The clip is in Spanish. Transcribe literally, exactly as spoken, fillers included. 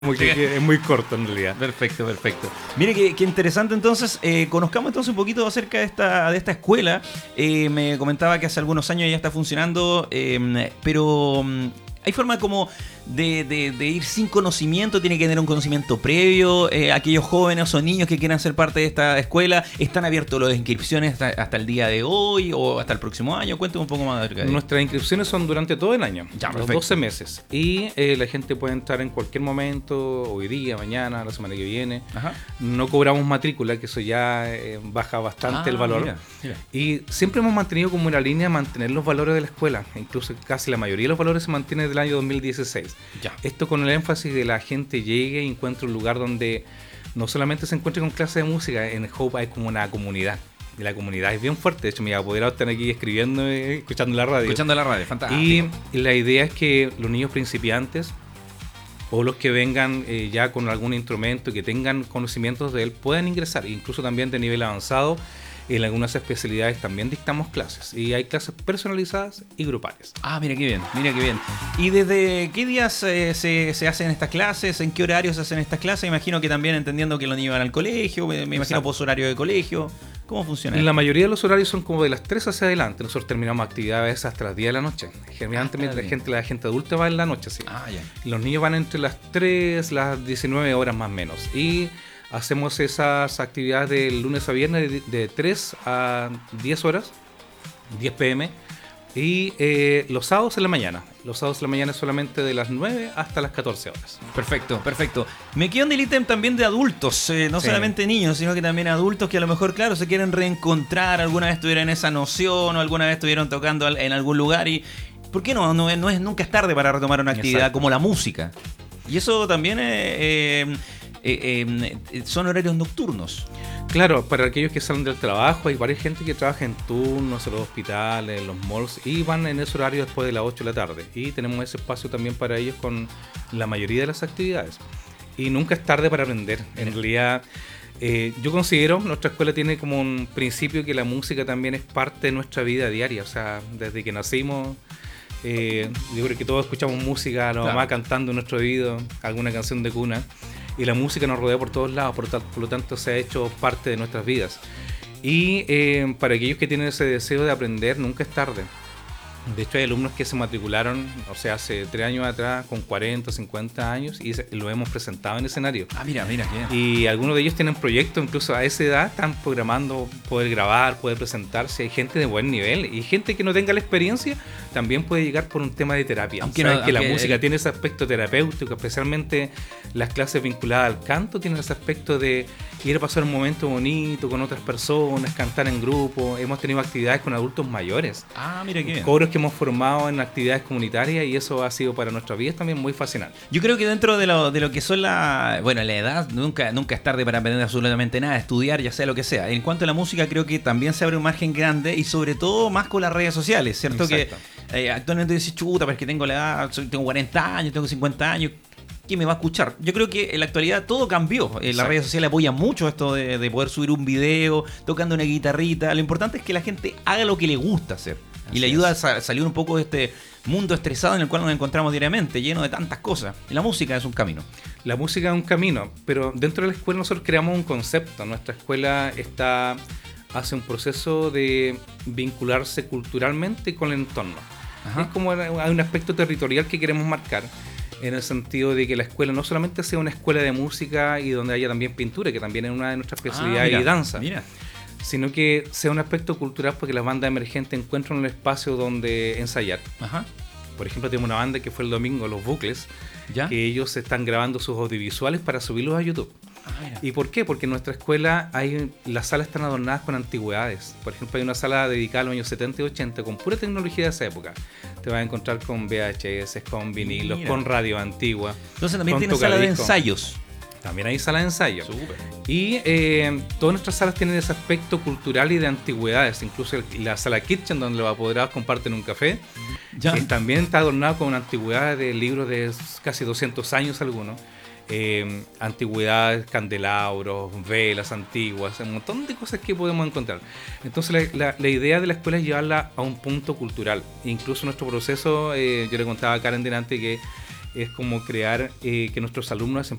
Como que, que es muy corto en realidad. Perfecto, perfecto. Mire qué, qué interesante entonces. Eh, conozcamos entonces un poquito acerca de esta, de esta escuela. Eh, me comentaba que hace algunos años ya está funcionando, eh, pero mm, hay forma como de, de, de ir sin conocimiento, tiene que tener un conocimiento previo. Eh, aquellos jóvenes o niños que quieran ser parte de esta escuela, ¿están abiertos las inscripciones hasta, hasta el día de hoy o hasta el próximo año? Cuéntame un poco más acerca de eso. Nuestras inscripciones son durante todo el año, Ya, los perfecto. doce meses. Y eh, la gente puede entrar en cualquier momento, hoy día, mañana, la semana que viene. Ajá. No cobramos matrícula, que eso ya eh, baja bastante Ah, el valor. mira, mira. Y siempre hemos mantenido como una línea mantener los valores de la escuela. Incluso casi la mayoría de los valores se mantienen desde el año dos mil dieciséis. Ya. Esto con el énfasis de la gente llegue y encuentre un lugar donde no solamente se encuentre con clases de música, en Hope hay como una comunidad. Y la comunidad es bien fuerte. De hecho, mis apoderados están aquí escribiendo, eh, escuchando la radio. Escuchando la radio, fantástico. Y la idea es que los niños principiantes o los que vengan eh, ya con algún instrumento, que tengan conocimientos de él, puedan ingresar. Incluso también de nivel avanzado, en algunas especialidades también dictamos clases. Y hay clases personalizadas y grupales. Ah, mira qué bien, mira qué bien. ¿Y desde qué días eh, se, se hacen estas clases? ¿En qué horarios se hacen estas clases? Imagino que también entendiendo que los niños van al colegio, me, me imagino poshorario de colegio. ¿Cómo funciona? La mayoría de los horarios son como de las tres hacia adelante. Nosotros terminamos actividades hasta las diez de la noche. Generalmente Ah, la, gente, la gente adulta va en la noche, sí. Ah, ya. Y los niños van entre las tres, las diecinueve horas más o menos. Y hacemos esas actividades de lunes a viernes de, de tres a diez horas, diez pm. Y eh, los sábados en la mañana. Los sábados en la mañana solamente de las nueve hasta las catorce horas. Perfecto, perfecto. Me quedo en el ítem también de adultos, eh, no Sí. solamente niños, sino que también adultos que a lo mejor, claro, se quieren reencontrar, alguna vez tuvieron esa noción o alguna vez estuvieron tocando al- en algún lugar y... ¿Por qué no? No, es- no es, nunca es tarde para retomar una actividad Exacto. como la música. Y eso también eh, eh, eh, eh, son horarios nocturnos. Claro, para aquellos que salen del trabajo, hay varias gente que trabaja en turnos, en los hospitales, en los malls, y van en ese horario después de las ocho de la tarde. Y tenemos ese espacio también para ellos con la mayoría de las actividades. Y nunca es tarde para aprender. En realidad, eh, yo considero, nuestra escuela tiene como un principio que la música también es parte de nuestra vida diaria. O sea, desde que nacimos, eh, yo creo que todos escuchamos música, a la Claro. mamá cantando en nuestro oído, alguna canción de cuna. Y la música nos rodea por todos lados, por, tal- por lo tanto se ha hecho parte de nuestras vidas. Y eh, para aquellos que tienen ese deseo de aprender, nunca es tarde. De hecho, hay alumnos que se matricularon, o sea, hace tres años atrás, con cuarenta, cincuenta años, y se- lo hemos presentado en escenario. Ah, mira, mira, qué bien. Y algunos de ellos tienen proyectos, incluso a esa edad, están programando poder grabar, poder presentarse. Hay gente de buen nivel y gente que no tenga la experiencia también puede llegar por un tema de terapia. Aunque Sabes no- que la aunque- música tiene ese aspecto terapéutico, especialmente las clases vinculadas al canto tienen ese aspecto de ir a pasar un momento bonito con otras personas, cantar en grupo. Hemos tenido actividades con adultos mayores, Ah, mira, qué bien. coros que hemos formado en actividades comunitarias, y eso ha sido para nuestras vidas también muy fascinante. Yo creo que dentro de lo, de lo que son la... Bueno, la edad, nunca, nunca es tarde para aprender absolutamente nada, estudiar, ya sea lo que sea. En cuanto a la música, creo que también se abre un margen grande y sobre todo más con las redes sociales, ¿cierto? Exacto. Que eh, actualmente dices, chuta, pero es que tengo la edad, soy- tengo cuarenta años, tengo cincuenta años. ¿Quién me va a escuchar? Yo creo que en la actualidad todo cambió. Eh, las Exacto. redes sociales apoyan mucho esto de, de poder subir un video, tocando una guitarrita. Lo importante es que la gente haga lo que le gusta hacer. Y Así le ayuda es. a sa- salir un poco de este mundo estresado en el cual nos encontramos diariamente, lleno de tantas cosas. Y la música es un camino. La música es un camino, pero dentro de la escuela nosotros creamos un concepto. Nuestra escuela está hace un proceso de vincularse culturalmente con el entorno. Ajá. Es como hay un aspecto territorial que queremos marcar, en el sentido de que la escuela no solamente sea una escuela de música y donde haya también pintura, que también es una de nuestras especialidades, Ah, mira, y danza, Mira. sino que sea un aspecto cultural porque las bandas emergentes encuentran un espacio donde ensayar. Ajá. Por ejemplo, tenemos una banda que fue el domingo, Los Bucles, ¿Ya? que ellos están grabando sus audiovisuales para subirlos a YouTube. Ah, mira. ¿Y por qué? Porque en nuestra escuela hay, las salas están adornadas con antigüedades. Por ejemplo, hay una sala dedicada a los años setenta y ochenta con pura tecnología de esa época. Te vas a encontrar con V H S, con vinilos, Mira. con radio antigua. Entonces también con tiene sala de tocadiscos. ensayos. También hay sala de ensayo. Súper. Y eh, todas nuestras salas tienen ese aspecto cultural y de antigüedades. Incluso el- la sala Kitchen, donde los apoderados comparten un café, Ya. que también está adornado con una antigüedad de libros de casi doscientos años algunos. Eh, antigüedades, candelabros, velas antiguas, un montón de cosas que podemos encontrar. Entonces la, la- la idea de la escuela es llevarla a un punto cultural. Incluso nuestro proceso, eh, yo le contaba a Karen delante que es como crear eh, que nuestros alumnos hacen